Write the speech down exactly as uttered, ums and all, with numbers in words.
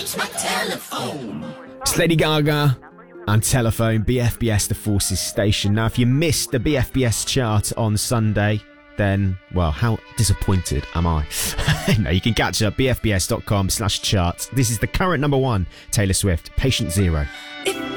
Use my telephone. It's Lady Gaga and Telephone, B F B S, the Forces station. Now, if you missed the B F B S chart on Sunday, then, well, how disappointed am I? No, you can catch up, bfbs.com slash charts. This is the current number one, Taylor Swift, Patient Zero. If